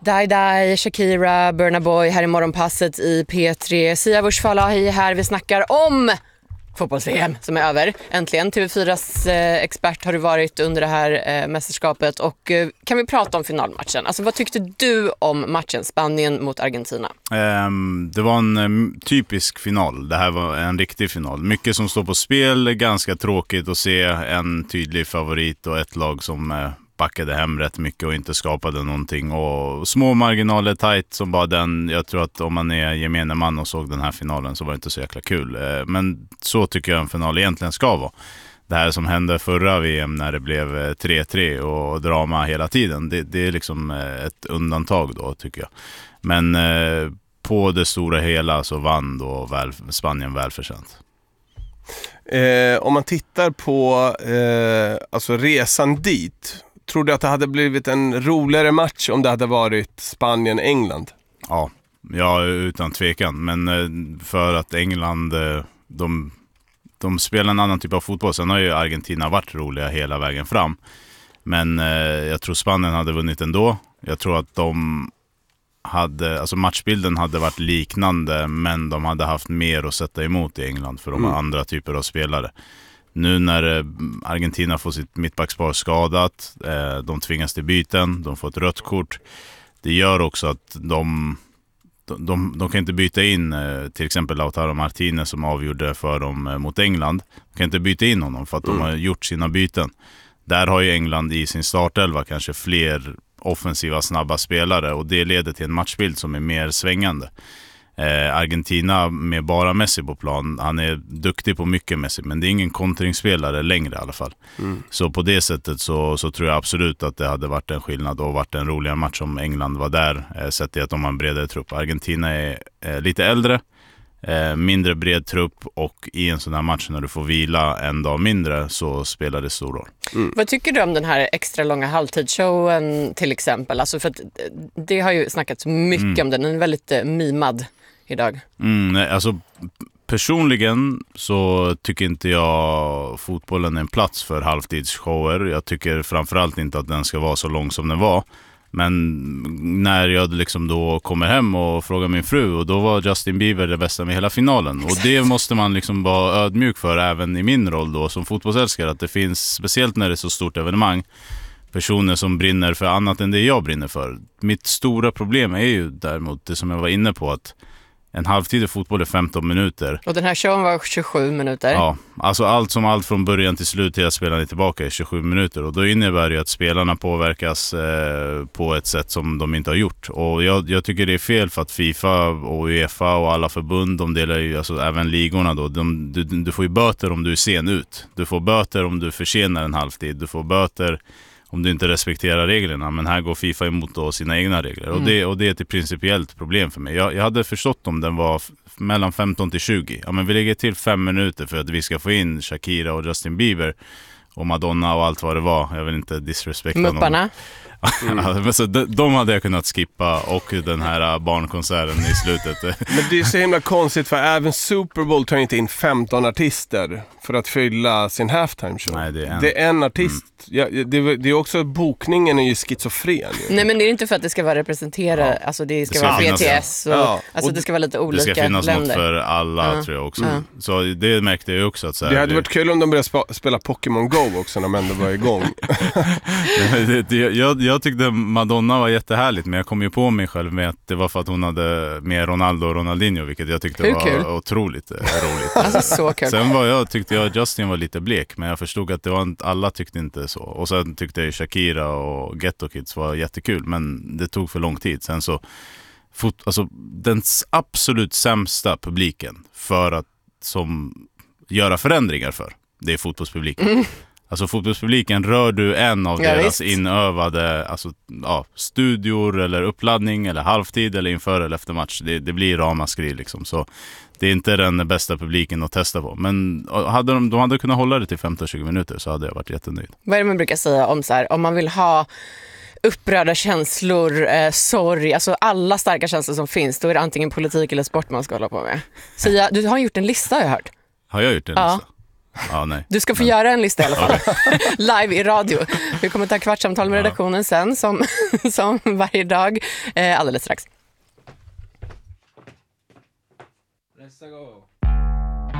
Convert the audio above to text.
Die, Shakira, Burna Boy här i morgonpasset i P3. Sia Wush Falahi här. Vi snackar om fotbolls-VM som är över. Äntligen. TV4s expert har du varit under det här mästerskapet. Och kan vi prata om finalmatchen? Alltså vad tyckte du om matchen Spanien mot Argentina? Det var en typisk final. Det här var en riktig final. Mycket som står på spel. Ganska tråkigt att se en tydlig favorit och ett lag som backade hem rätt mycket och inte skapade någonting. Och små marginaler tight som bara den. Jag tror att om man är gemene man och såg den här finalen så var det inte så jäkla kul. Men så tycker jag en final egentligen ska vara. Det här som hände förra VM när det blev 3-3 och drama hela tiden. Det är liksom ett undantag då tycker jag. Men på det stora hela så vann då Spanien välförtjänt. Om man tittar på alltså resan dit, tror du att det hade blivit en roligare match om det hade varit Spanien-England? Ja, utan tvekan. Men för att England, de spelar en annan typ av fotboll. Sen har ju Argentina varit roliga hela vägen fram. Men jag tror Spanien hade vunnit ändå. Jag tror att matchbilden hade varit liknande, men de hade haft mer att sätta emot i England för de har andra typer av spelare. Nu när Argentina får sitt mittbackspar skadat, de tvingas till byten, de får ett rött kort. Det gör också att de kan inte byta in till exempel Lautaro Martinez som avgjorde för dem mot England. De kan inte byta in honom för att de har gjort sina byten. Där har ju England i sin startelva kanske fler offensiva snabba spelare och det leder till en matchbild som är mer svängande. Argentina med bara Messi på plan, han är duktig på mycket Messi, men det är ingen kontringsspelare längre i alla fall. Så på det sättet så tror jag absolut att det hade varit en skillnad och varit en roligare match om England var där, sett i att de har en bredare trupp. Argentina är lite äldre, mindre bred trupp och i en sån här match när du får vila en dag mindre så spelar det stor roll. Vad tycker du om den här extra långa halvtidsshowen till exempel? Alltså för att det har ju snackats mycket om den är väldigt mimad idag. Alltså personligen så tycker inte jag fotbollen är en plats för halvtidsshower. Jag tycker framförallt inte att den ska vara så lång som den var. Men när jag liksom då kommer hem och frågar min fru, och då var Justin Bieber det bästa med hela finalen. Och det måste man liksom vara ödmjuk för även i min roll då som fotbollsälskare, att det finns, speciellt när det är så stort evenemang, personer som brinner för annat än det jag brinner för. Mitt stora problem är ju däremot det som jag var inne på, att en halvtid i fotboll är 15 minuter. Och den här showen var 27 minuter. Ja, alltså allt från början till slut till att spelarna är tillbaka är 27 minuter. Och då innebär det ju att spelarna påverkas på ett sätt som de inte har gjort. Och jag tycker det är fel för att FIFA och UEFA och alla förbund, de delar ju, alltså även ligorna då, du får ju böter om du är sen ut. Du får böter om du försenar en halvtid. Du får böter om du inte respekterar reglerna, men här går FIFA emot då sina egna regler. Och det är ett principiellt problem för mig. Jag hade förstått om den var mellan 15 till 20. Ja, men vi lägger till 5 minuter för att vi ska få in Shakira och Justin Bieber och Madonna och allt vad det var. Jag vill inte disrespekta Mupparna. Så de hade jag kunnat skippa, och den här barnkonserten i slutet. Men det är så himla konstigt, för även Super Bowl tar inte in 15 artister för att fylla sin halftime show. Nej, det är en artist. Ja, det är också, bokningen är ju schizofren ju. Nej, men det är inte för att det ska vara representerat, alltså det ska vara BTS och, alltså det ska vara lite olika länder. Det ska finnas något för alla, tror jag också. Så det märkte jag också. Att så här, det hade varit kul om de började spela Pokémon Go också när de ändå var igång. Jag tyckte Madonna var jättehärligt, men jag kom ju på mig själv med att det var för att hon hade med Ronaldo och Ronaldinho, vilket jag tyckte var otroligt roligt. Alltså så kul. Sen tyckte jag Justin var lite blek, men jag förstod att det var alla tyckte inte så. Och sen tyckte jag Shakira och Ghetto Kids var jättekul, men det tog för lång tid. Sen så alltså den absolut sämsta publiken för att göra förändringar för, det är fotbollspubliken. Alltså fotbollspubliken, rör du en av deras inövade studior eller uppladdning eller halvtid eller inför eller efter match, det blir ramaskri liksom. Så det är inte den bästa publiken att testa på. Men de hade kunnat hålla det till 15-20 minuter så hade jag varit jättenöjd. Vad är det man brukar säga om så här, om man vill ha upprörda känslor, sorg, alltså alla starka känslor som finns, då är det antingen politik eller sport man ska hålla på med. Så du har gjort en lista, har jag hört. Har jag gjort en lista? Ja, nej. Du ska få göra en lista i alla fall. Live i radio. Vi kommer ta kvartssamtal med redaktionen sen, som varje dag. Alldeles strax. Let's go.